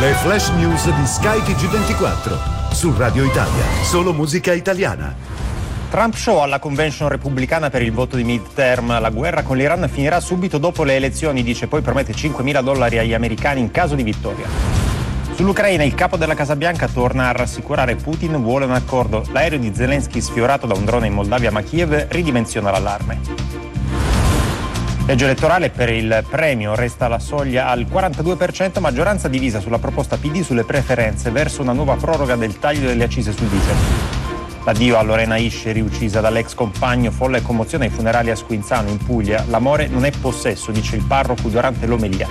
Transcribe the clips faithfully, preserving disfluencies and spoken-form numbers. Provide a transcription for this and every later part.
Le flash news di Sky T G ventiquattro su Radio Italia, solo musica italiana. Trump show alla convention repubblicana per il voto di midterm. La guerra con l'Iran finirà subito dopo le elezioni, dice, poi promette cinquemila dollari agli americani in caso di vittoria. Sull'Ucraina il capo della Casa Bianca torna a rassicurare Putin, vuole un accordo. L'aereo di Zelensky sfiorato da un drone in Moldavia, ma Kiev ridimensiona l'allarme. Legge elettorale per il premio, resta la soglia al quarantadue per cento, maggioranza divisa sulla proposta P D sulle preferenze verso una nuova proroga del taglio delle accise sul diesel. L'addio a Lorena Isceri, uccisa dall'ex compagno, folla e commozione ai funerali a Squinzano in Puglia. L'amore non è possesso, dice il parroco durante l'omelia.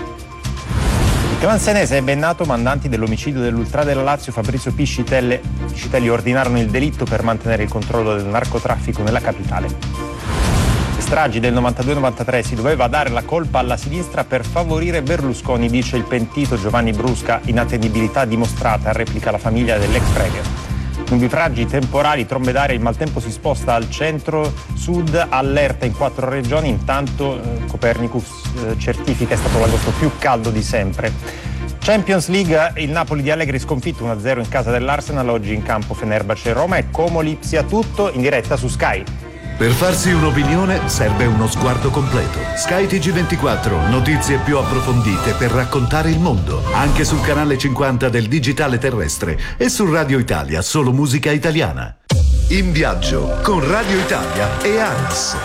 Il clan senese è bennato, mandanti dell'omicidio dell'ultra della Lazio Fabrizio Piscitelli ordinarono il delitto per mantenere il controllo del narcotraffico nella capitale. Stragi del novantadue novantatré, si doveva dare la colpa alla sinistra per favorire Berlusconi, dice il pentito Giovanni Brusca, inattendibilità dimostrata, replica la famiglia dell'ex premier. Nubifragi temporali, trombe d'aria, il maltempo si sposta al centro-sud, allerta in quattro regioni, intanto eh, Copernicus eh, certifica è stato l'agosto più caldo di sempre. Champions League, il Napoli di Allegri sconfitto uno a zero in casa dell'Arsenal, oggi in campo Fenerbahce Roma e Comoli, sia tutto in diretta su Sky. Per farsi un'opinione serve uno sguardo completo. Sky T G ventiquattro, notizie più approfondite per raccontare il mondo. Anche sul canale cinquanta del digitale terrestre e su Radio Italia, solo musica italiana. In viaggio con Radio Italia e ANAS.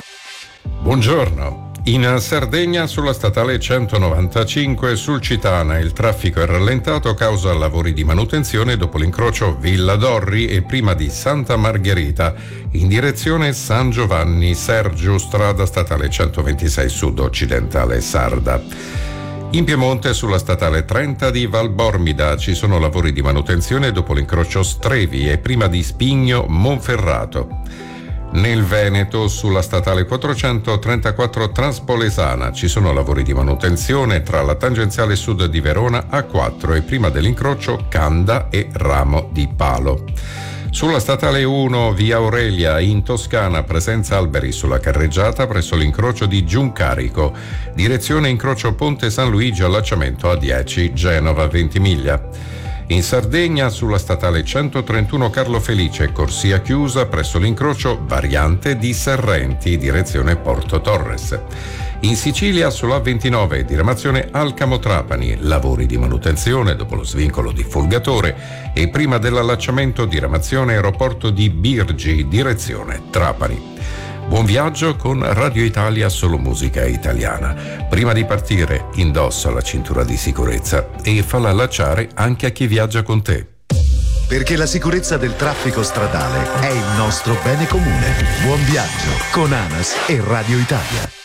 Buongiorno. In Sardegna sulla statale centonovantacinque sul Citana il traffico è rallentato a causa lavori di manutenzione dopo l'incrocio Villa Dorri e prima di Santa Margherita in direzione San Giovanni Sergiu, strada statale centoventisei sud-occidentale sarda. In Piemonte sulla statale trenta di Valbormida ci sono lavori di manutenzione dopo l'incrocio Strevi e prima di Spigno Monferrato. Nel Veneto, sulla statale quattrocentotrentaquattro Transpolesana, ci sono lavori di manutenzione tra la tangenziale sud di Verona A quattro e prima dell'incrocio Canda e Ramo di Palo. Sulla statale uno, via Aurelia, in Toscana, presenza alberi sulla carreggiata presso l'incrocio di Giuncarico. Direzione incrocio Ponte San Luigi, allacciamento A dieci, Genova Ventimiglia. In Sardegna, sulla statale centotrentuno Carlo Felice, corsia chiusa presso l'incrocio variante di Serrenti, direzione Porto Torres. In Sicilia, sulla ventinove, diramazione Alcamo Trapani, lavori di manutenzione dopo lo svincolo di Folgatore e prima dell'allacciamento diramazione aeroporto di Birgi, direzione Trapani. Buon viaggio con Radio Italia, solo musica italiana. Prima di partire, indossa la cintura di sicurezza e falla allacciare anche a chi viaggia con te. Perché la sicurezza del traffico stradale è il nostro bene comune. Buon viaggio con ANAS e Radio Italia.